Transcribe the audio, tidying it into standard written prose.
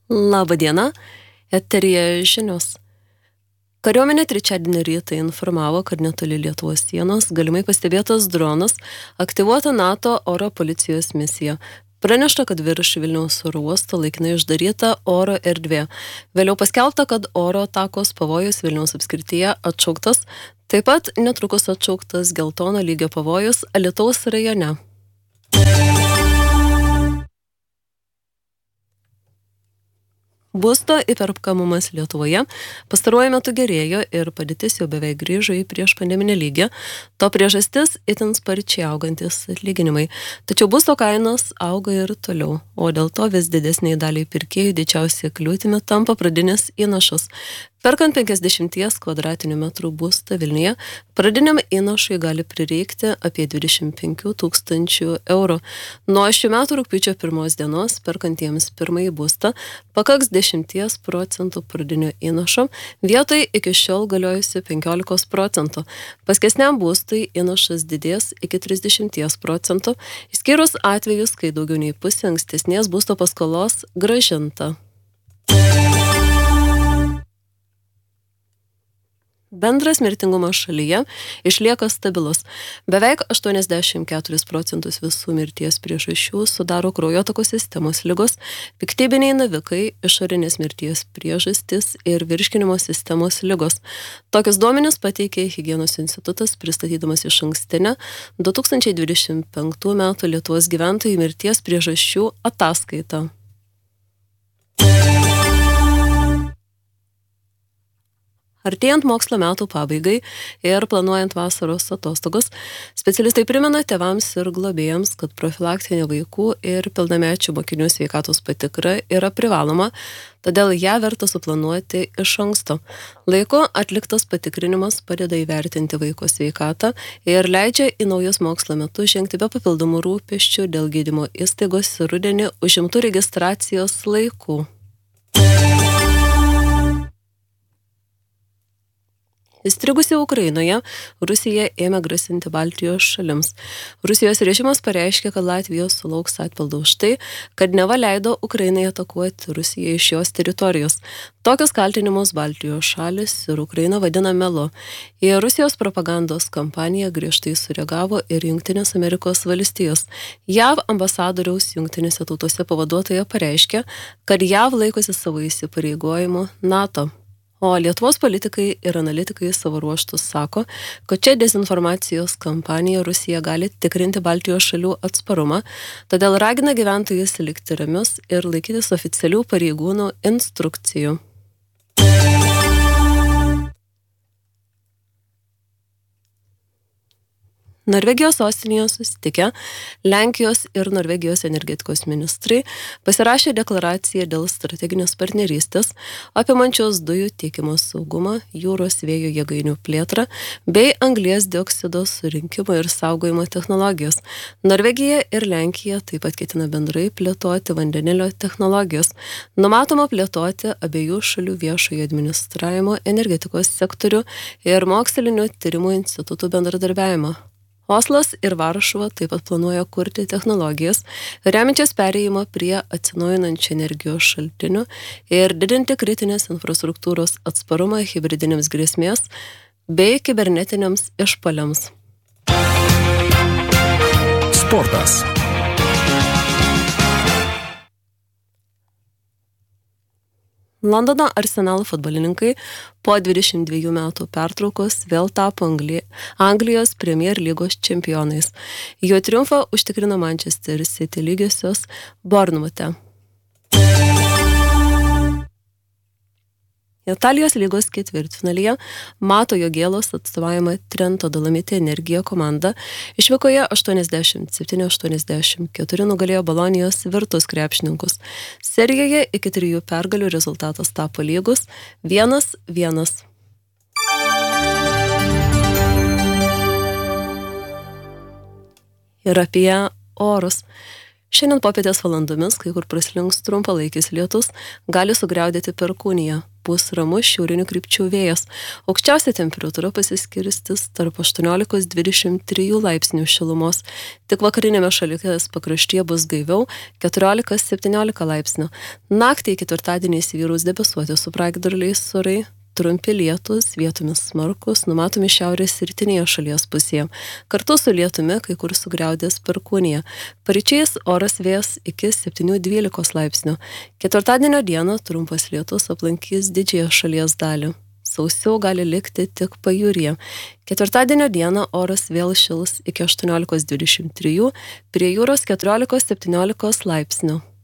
Labą dieną, eteryje žinios. Kariuomenė trečiadienį rytą informavo, kad netoli Lietuvos sienos galimai pastebėtas dronas, aktyvuota NATO oro policijos misija. Pranešta, kad virš Vilniaus oro uosto laikinai uždaryta oro erdvė. Vėliau paskelbta, kad oro atakos pavojus Vilniaus apskrityje atšauktas, taip pat netrukus atšauktas geltono lygio pavojus Alytaus rajone. Būsto įperkamumas Lietuvoje pastaruoju metu gerėjo ir padėtis jau beveik grįžo į prieš pandeminį lygį. To priežastis itin sparčiai augantis atlyginimai. Tačiau būsto kainos auga ir toliau, o dėl to vis didesniai daliai pirkėjų didžiausia kliūtimi tampa pradinis įnašas. Perkant 50 kvadratinių metrų būstą Vilniuje, pradiniam įnašui gali prireikti apie 25 000 eurų. Nuo šių metų rugpjūčio 1 dienos perkantiems pirmąjį būstą pakaks 10% pradinio įnašo, vietoj iki šiol galiojusių 15%. Paskesniam būstui įnašas didės iki 30%, išskyrus atvejus, kai daugiau nei pusė ankstesnės būsto paskolos grąžinta. Bendras mirtingumas šalyje išlieka stabilus. Beveik 84% visų mirties priežasčių sudaro kraujotakos sistemos ligos, piktybiniai navikai, išorinės mirties priežastis ir virškinimo sistemos ligos. Tokius duomenis pateikė Higienos institutas, pristatydamas išankstinę 2025 m. Lietuvos gyventojų mirties priežasčių ataskaitą. Artėjant mokslo metų pabaigai ir planuojant vasaros atostogos, specialistai primena tėvams ir globėjams, kad profilaktinė vaikų ir pilnamečių mokinių sveikatos patikra yra privaloma, todėl ją verta suplanuoti iš anksto. Laiku atliktas patikrinimas padeda įvertinti vaiko sveikatą ir leidžia į naujus mokslo metus žengti be papildomų rūpesčių dėl gydymo įstaigos rudenį užimtų registracijos laikų. Įstrigusi Ukrainoje, Rusija ėmė grasinti Baltijos šalims. Rusijos režimas pareiškė, kad Latvijos sulauks atpildo už tai, kad neva leido Ukrainai atakuoti Rusiją iš jos teritorijos. Tokius kaltinimus Baltijos šalis ir Ukraina vadina melu. Į Rusijos propagandos kampaniją griežtai sureagavo ir Jungtinės Amerikos valstijos. JAV ambasadoriaus Jungtinėse tautose pavaduotoja pareiškė, kad JAV laikosi savo įsipareigojimų NATO. O Lietuvos politikai ir analitikai savo ruoštus sako, kad čia dezinformacijos kampanija Rusija gali tikrinti Baltijos šalių atsparumą, todėl ragina gyventojus likti ramius ir laikytis oficialių pareigūnų instrukcijų. Norvegijos sostinėje susitikę Lenkijos ir Norvegijos energetikos ministrai pasirašė deklaraciją dėl strateginės partnerystės, apimančios dujų tiekimo saugumą, jūros vėjo jėgainių plėtrą bei anglies dioksido surinkimo ir saugojimo technologijos. Norvegija ir Lenkija taip pat ketina bendrai plėtoti vandenilio technologijos. Numatoma plėtoti abiejų šalių viešojo administravimo, energetikos sektorių ir mokslinių tyrimų institutų bendradarbiavimą. Oslas ir Varšuva taip pat planuoja kurti technologijas, remiančias perėjimą prie atsinaujinančių energijos šaltinių ir didinti kritinės infrastruktūros atsparumą hibridinėms grėsmės bei kibernetiniams išpuoliams. Sportas. Londono Arsenal futbolininkai po 22 metų pertraukos vėl tapo Anglijos Premier lygos čempionais. Jo triumfą užtikrino Manchester City lygiosios Bournemouth'e. Italijos lygos ketvirtfinalyje Mato Jogėlos atstovaujama Trento Dolomiti Energija komanda išvykoje 87-84 nugalėjo Bolonijos Virtus krepšininkus. Serijoje iki 3 pergalių rezultatas tapo lygus 1-1. Ir apie orus. Šiandien popietės valandomis, kai kur praslinks trumpalaikis lietus, gali sugriaudėti perkūnija. Bus ramus šiaurinių krypčių vėjas. Aukščiausia temperatūra pasiskirstis tarp 18-23 laipsnių šilumos. Tik vakarinėme šalies pakraštyje bus gaiviau 14-17 laipsnių. Naktį į ketvirtadienį įsivyraus debesuoti su pragiedruliais orai. Trumpi lietūs, vietomis smarkus, numatomi šiaurės rytinėje šalies pusėje. Kartu su lietumi kai kur sugriaudės perkūnija. Paryčiais oras vės iki 7-12 laipsnių. Ketvirtadienio dieną trumpas lietus aplankys didžiąją šalies dalį. Sausiau gali likti tik pajūryje. Ketvirtadienio dieną oras vėl šils iki 18-23, prie jūros 14-17 laipsnių.